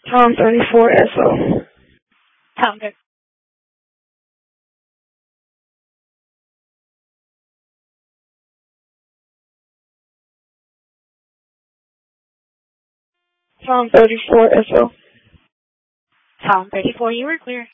Tom 34 SO. Tom 34. Tom 34 SO. Tom 34, you were clear.